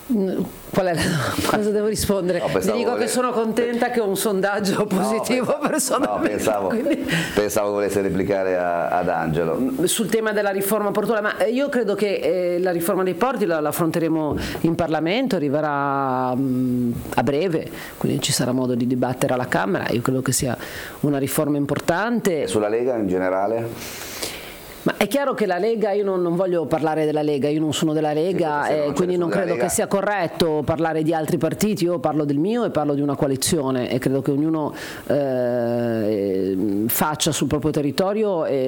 Qual è cosa devo rispondere? No, Ti dico che sono contenta che ho un sondaggio positivo personalmente. No, pensavo volesse replicare ad Angelo. Sul tema della riforma portuale, ma io credo che la riforma dei porti la affronteremo in Parlamento, arriverà a breve, quindi ci sarà modo di dibattere alla Camera. Io credo che sia una riforma importante. E sulla Lega in generale? Ma è chiaro che la Lega, io non voglio parlare della Lega, io non sono della Lega, quindi non credo che sia corretto parlare di altri partiti. Io parlo del mio e parlo di una coalizione, e credo che ognuno faccia sul proprio territorio